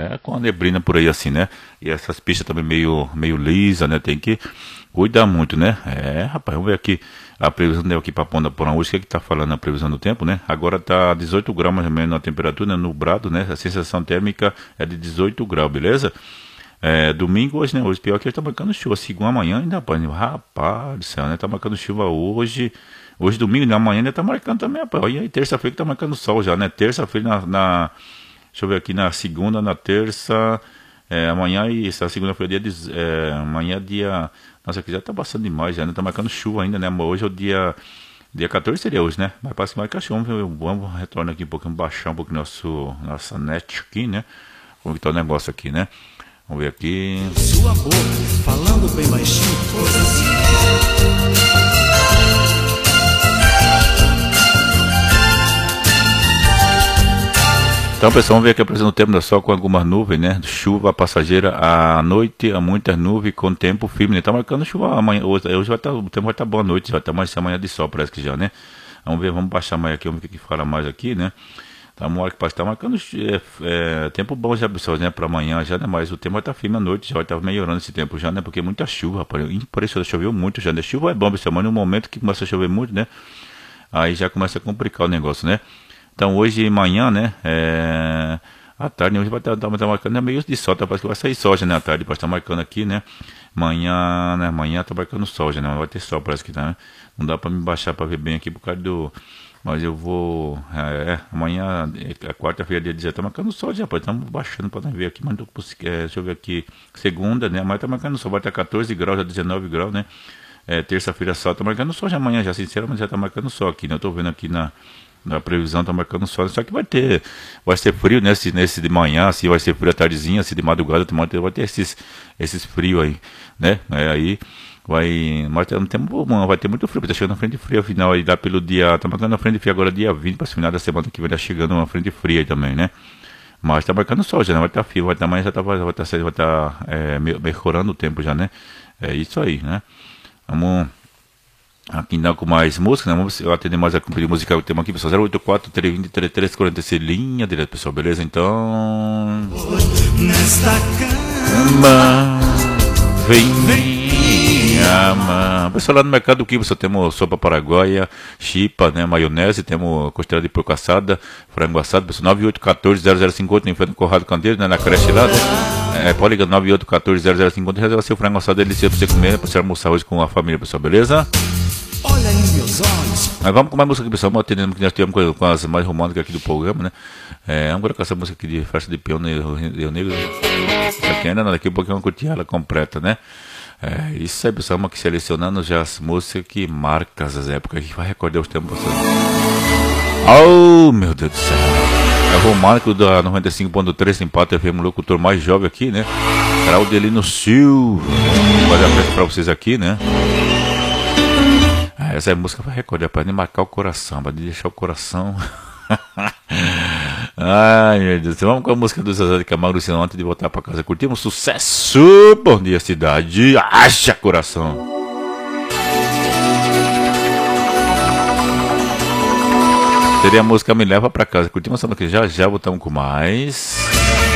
com a neblina por aí assim, né? E essas pistas também meio lisa, né? Tem que cuidar muito, né? Rapaz, vamos ver aqui a previsão deu aqui para Ponta Porã hoje, o que tá falando a previsão do tempo, né? Agora tá 18 graus mais ou menos a temperatura, né? Nublado, né? A sensação térmica é de 18 graus, beleza? Domingo hoje, né? Hoje pior que hoje tá marcando chuva, segunda amanhã ainda, rapaz do céu, né? Tá marcando chuva hoje. Hoje domingo, né? Amanhã ainda tá marcando também, rapaz. E aí terça-feira que tá marcando sol já, né? Terça-feira deixa eu ver aqui, na segunda, na terça, amanhã e essa segunda-feira amanhã é dia, nossa, aqui já tá passando demais já, né? Tá marcando chuva ainda, né? Hoje é o dia 14 seria hoje, né? Mas parece que marca chuva, vamos retornar aqui um pouquinho, baixar um pouco nossa net aqui, né? Como que tá o negócio aqui, né? Vamos ver aqui. Sua boca, falando bem baixinho, Então, pessoal, vamos ver aqui a previsão do tempo da sol com algumas nuvens, né? Chuva passageira à noite, há muitas nuvens com tempo firme, né? Tá marcando chuva amanhã, hoje o tempo vai estar bom à noite, vai estar mais amanhã de sol, parece que já, né? Vamos ver, vamos baixar mais aqui, vamos ver o que fala mais aqui, né? Tá uma hora que passa, tá marcando tempo bom já, pessoal, né? Para amanhã já, né? Mas o tempo vai estar firme à noite, já vai estar melhorando esse tempo já, né? Porque muita chuva, rapaz. Impressionante, choveu muito já, né? Chuva é bom, pessoal, mas no momento que começa a chover muito, né? Aí já começa a complicar o negócio, né? Então hoje e amanhã, né? À tarde, hoje vai estar marcando, né? Meio de sol, tá? Parece que vai sair sol já, né? À tarde, pode estar marcando aqui, né? Amanhã, né? Amanhã tá marcando sol já, né? Vai ter sol, parece que tá, né? Não dá para me baixar para ver bem aqui por causa do. Mas eu vou. Amanhã, quarta-feira, dia 17, tá marcando sol já, rapaz. Estamos baixando para ver aqui, mas deixa eu ver aqui. Segunda, né? Amanhã tá marcando sol, vai estar 14 graus, já 19 graus, né? Terça-feira sol, tá marcando sol já amanhã, já sinceramente já tá marcando sol aqui, né? Eu tô vendo aqui na previsão, tá marcando sol, só que vai ser frio, né? Nesse de manhã, assim, vai ser frio à tardezinha, assim, de madrugada, vai ter esses frios aí, né? Mas no tempo, vai ter muito frio, tá chegando na frente fria, afinal, aí dá pelo dia, tá marcando na frente fria agora dia 20, para final da semana que vai estar chegando uma frente fria aí também, né? Mas tá marcando sol já, né? Vai estar frio, vai estar, amanhã já vai estar melhorando o tempo já, né? É isso aí, né? Vamos aqui ainda com mais música, né? Vamos atender mais a cumprir musical que temos aqui, pessoal. 084 320 3346, linha direta, pessoal, beleza? Então. nesta cama, Vem ama. Pessoal, lá no mercado que você temos sopa paraguaia, chipa, né? Maionese, temos costela de porco assada, frango assado, pessoal. 9814-0058, em frente ao Corrado Candeiro, né? Na creche lá, né? Pode ligar 9814-0058 e reserva seu frango assado delicioso pra você comer, né? Pra você almoçar hoje com a família, pessoal, beleza? olha em meus olhos. Mas vamos com mais música aqui, pessoal. Vamos atendendo que nós tivemos com as mais românticas aqui do programa, né? Vamos agora com essa música aqui de Festa de Peão, né? Rio Negro. Isso aqui ainda não, daqui a pouquinho vamos curtir ela completa, né? Isso aí, pessoal. Vamos aqui selecionando já as músicas que marcam as épocas, que vai recordar os tempos passados. Oh, meu Deus do céu. É o romântico da 95.3 Simpátia FM, o locutor mais jovem aqui, né? Será o Delino Silva. Vou dar pra vocês aqui, né? Essa música vai recordar para marcar o coração, para deixar o coração. Ai, meu Deus. Vamos com a música do Zezé de Camargo, Luciano, antes de voltar para casa. Curtimos sucesso. Bom dia, cidade. Haja coração. Seria a música Me Leva para Casa. Curtimos essa música, já voltamos com mais.